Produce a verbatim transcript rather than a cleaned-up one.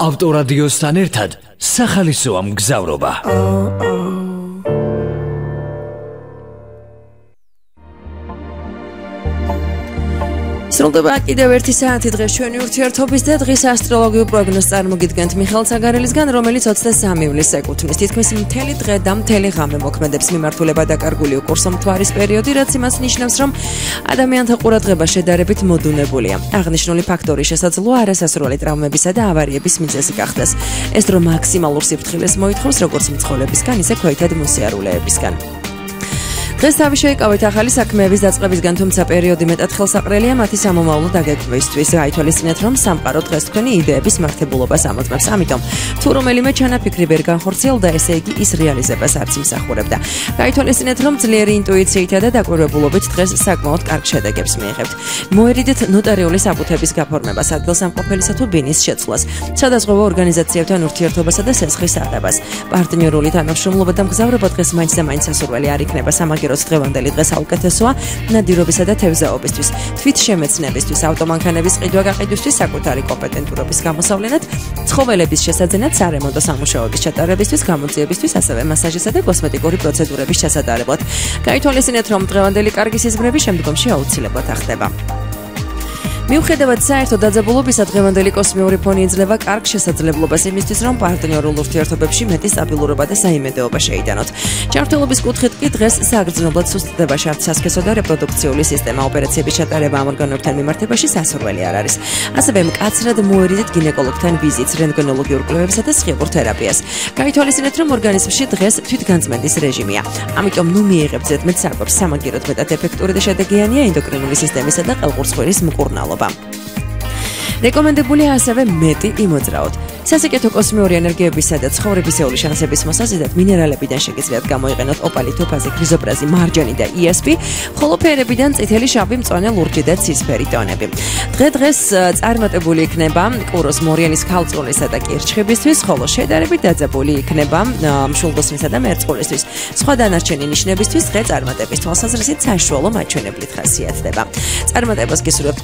ავტორადიოსთან ერთად სახალისოა მგზავრობა. სრულდება კიდევ ერთი საათი დღეს ჩვენი ურთიერთობის და დღის ასტროლოგიურ პროგნოზს წარმოგიდგენთ მიხეილ ცაგარელისგან, რომელიც ოცდამესამე ივლისს ეკუთვნის. თითქმის მთელი დღე და მთელი ღამე მოქმედებს მიმართულება დაკარგული უკურსო მთვარის პერიოდი, რაც იმას ნიშნავს, რომ ადამიანთა ყურადღება შედარებით მოდუნებულია. აღნიშნული ფაქტორი შესაძლოა არასასურველი ტრავმებისა და ავარიების მიზეზი გახდეს. ეს დრო მაქსიმალურ სიფრთხილეს მოითხოვს როგორც მცხოვლებისგან, ისე ქვეითად მოსიარულეებისგან. დღეს თავი შეიკავეთ ახალი საქმეების დაწყებისგან, თუმცა პერიოდი მეტად ხელსაყრელია მათი სამომავლო დაგეგმვისთვის. გაითვალისწინეთ, რომ სამყარო დღეს თქვენი იდეების მართებულობას ამოწმებს. ამიტომ, თუ რომელიმე ჩანაფიქრი ვერ განხორციელდა, ესე იგი ის რეალიზებას არც იმსახურებდა. გაითვალისწინეთ, რომ ძლიერი ინტუიციითა და დაკვირვებულობით დღეს საკმაოდ კარგ შედეგებს მიიღებთ. მოერიდეთ ნოტარიული საბუთების გაფორმებას, ადგილსამყოფელისა თუ ბინის შეცვლას, სხვადასხვა ორგანიზაციებთან ურთიერთობასა და სესხის აღებას. პარტნიორული თანამშრომლობა და მგზავრობა დღეს მაინც და მაინც სასურველი არ იქნება. სამაგეროს დღევანდელი დღე საუკეთესოა ნადირობისა და თევზაობისთვის, თვით შემეცნებისთვის, ავტომანქანების ყიდვა-გაყიდვისთვის, საკუთარი კომპეტენტურობის გამოსავლენად, ცხოველების შესაძენად, სარემონტო სამუშაოების ჩატარებისთვის, გამოძიებისთვის, ასევე მასაჟისა და კოსმეტიკური პროცედურების ჩასატარებლად. გაითვალისწინეთ, რომ დღევანდელი კარგი სიზმრები შემდგომში აუცილებლად ახდება. მიუხედავად საერთო დაძაბულობისა, დღევანდელი კოსმიური ფონი იძლევა კარგ შესაძლებლობას იმისთვის, რომ პარტნიორულ ურთიერთობებში მეტი სტაბილურობა და საიმედეობა შეიტანოთ. ჯანმრთელობის კუთხით კი დღეს საგრძნობლად სუსტდება შარდ სასქესო და რეპროდუქციული სისტემა. ოპერაციების ჩატარება ამ ორგანოებთან მიმართებაში სასურველი არ არის. ასევე მკაცრად მოერიდეთ გინეკოლოგთან ვიზიტს, რენტგენოლოგიურ კვლევებსა და სხივურ თერაპიას. გაითვალისწინეთ, რომ ორგანიზმში დღეს თვითგანწმენდის რეჟიმია. ამიტომ ნუ მიიღებთ ზედმეტ საკვებს. სამაგიეროდ მეტად ეფექტური და შედეგიანია ენდოკრინული სისტემისა და ყელყურსხმის მკურნალობა. რეკომენდებულია ასევე მეტი იმოძრაოთ. სასიკეთო კოსმიური ენერგიებისა და ცხოვრებისეული შანსების მოსაზიდად მინერალებიდან შეგიძლიათ გამოიყენოთ ოპალი, თოფაზი, ქრიზოპრაზი, მარჯანი და ი ეს პი, ხოლო ფერებიდან წითელი, შავი, მწვანე, ლურჯი და ცისფერი ტონები. დღე-დღეს წარმატებული იქნება კუროს, მორიანის, ქალწულისა და კირჩხიბისთვის, ხოლო შედარებით დაძაბული იქნება მშვილდოსნისა და მერწყულისთვის. სხვა დანარჩენი ნიშნებისთვის დღე წარმატების თვალსაზრისით საშუალო მაჩვენებლით ხასიათდება. წარმატებას გისურვებთ